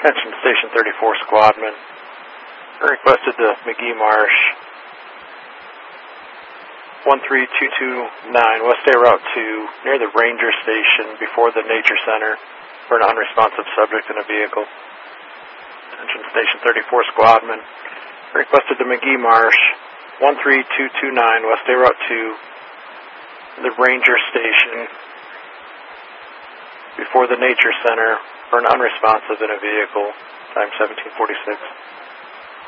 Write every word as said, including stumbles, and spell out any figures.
Attention Station thirty-four Squadron. Requested the McGee Marsh one three two two nine, West State Route two, near the Ranger Station before the Nature Center for an unresponsive subject in a vehicle. Attention Station thirty-four Squadron. Requested the McGee Marsh one three two two nine, West State Route two, the Ranger Station before the Nature Center for an unresponsive in a vehicle. Time seventeen forty-six.